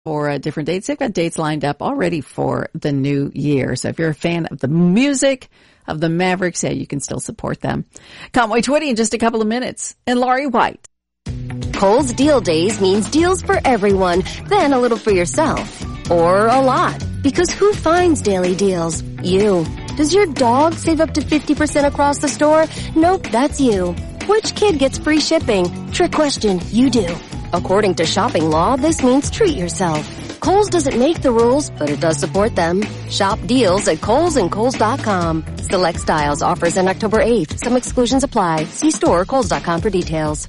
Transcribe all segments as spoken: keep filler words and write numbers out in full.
for uh, different dates. They've got dates lined up already for the new year. So if you're a fan of the music of the Mavericks, yeah, you can still support them. Conway Twitty in just a couple of minutes. And Laurie White. Kohl's Deal Days means deals for everyone, then a little for yourself. Or a lot. Because who finds daily deals? You. Does your dog save up to fifty percent across the store? Nope, that's you. Which kid gets free shipping? Trick question, you do. According to shopping law, this means treat yourself. Kohl's doesn't make the rules, but it does support them. Shop deals at Kohl's and Kohl's dot com. Select styles offers on October eighth. Some exclusions apply. See store or Kohl's dot com for details.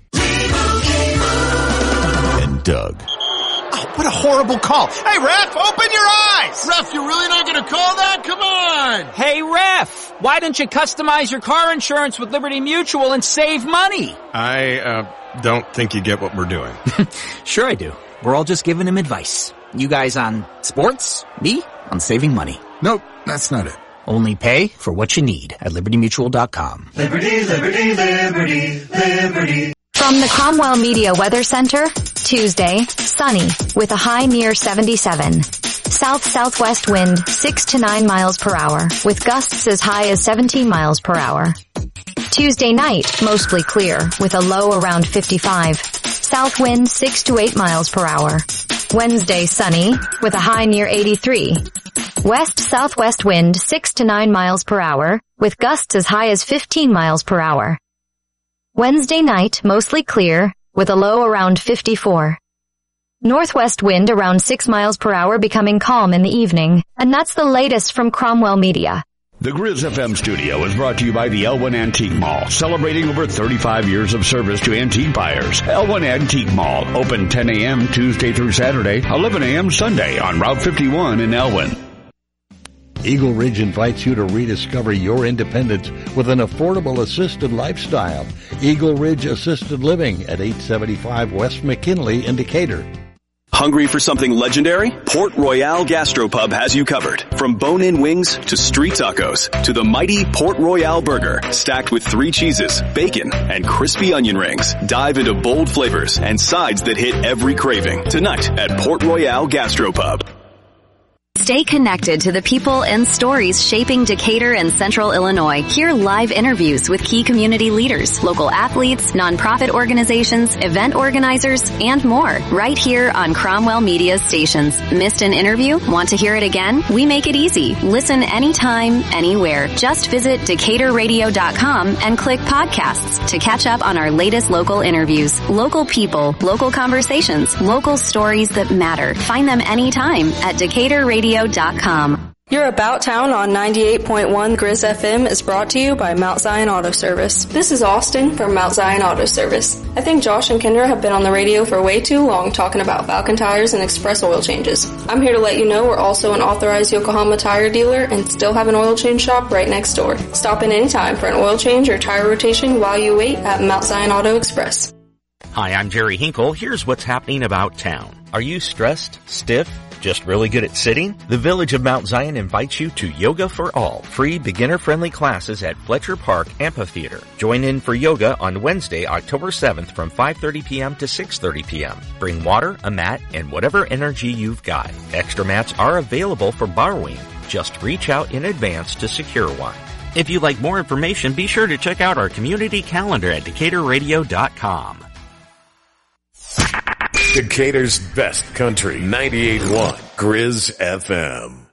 And Doug. Oh, what a horrible call. Hey, ref, open your eyes. Ref, you're really not going to call that? Come on. Hey, ref, why don't you customize your car insurance with Liberty Mutual and save money? I, uh... don't think you get what we're doing. Sure I do. We're all just giving him advice. You guys on sports, me on saving money. Nope, that's not it. Only pay for what you need at liberty mutual dot com. Liberty, liberty, liberty, liberty. From the Cromwell Media Weather Center, Tuesday, sunny with a high near seventy-seven. South-southwest wind six to nine miles per hour with gusts as high as seventeen miles per hour. Tuesday night, mostly clear with a low around fifty-five. South wind six to eight miles per hour. Wednesday, sunny with a high near eighty-three. West-southwest wind six to nine miles per hour with gusts as high as fifteen miles per hour. Wednesday night, mostly clear with a low around fifty-four. Northwest wind around six miles per hour becoming calm in the evening. And that's the latest from Cromwell Media. The Grizz F M studio is brought to you by the Elwyn Antique Mall, celebrating over thirty-five years of service to antique buyers. Elwyn Antique Mall, open ten a.m. Tuesday through Saturday, eleven a.m. Sunday on Route fifty-one in Elwyn. Eagle Ridge invites you to rediscover your independence with an affordable assisted lifestyle. Eagle Ridge Assisted Living at eight seventy-five West McKinley in Decatur. Hungry for something legendary? Port Royale Gastropub has you covered. From bone-in wings to street tacos to the mighty Port Royale burger stacked with three cheeses, bacon, and crispy onion rings. Dive into bold flavors and sides that hit every craving tonight at Port Royale Gastropub. Stay connected to the people and stories shaping Decatur and Central Illinois. Hear live interviews with key community leaders, local athletes, nonprofit organizations, event organizers, and more. Right here on Cromwell Media stations. Missed an interview? Want to hear it again? We make it easy. Listen anytime, anywhere. Just visit decatur radio dot com and click podcasts to catch up on our latest local interviews. Local people, local conversations, local stories that matter. Find them anytime at decatur radio dot com. Your About Town on ninety-eight point one Grizz F M is brought to you by Mount Zion Auto Service. This is Austin from Mount Zion Auto Service. I think Josh and Kendra have been on the radio for way too long talking about Falcon tires and express oil changes. I'm here to let you know we're also an authorized Yokohama tire dealer and still have an oil change shop right next door. Stop in anytime for an oil change or tire rotation while you wait at Mount Zion Auto Express. Hi, I'm Jerry Hinkle. Here's what's happening about town. Are you stressed, stiff, just really good at sitting? The Village of Mount Zion invites you to Yoga for All, free beginner-friendly classes at Fletcher Park Amphitheater. Join in for yoga on Wednesday, October seventh from five thirty p.m. to six thirty p.m. Bring water, a mat, and whatever energy you've got. Extra mats are available for borrowing. Just reach out in advance to secure one. If you'd like more information, be sure to check out our community calendar at decatur radio dot com. Decatur's best country, ninety-eight point one Grizz F M.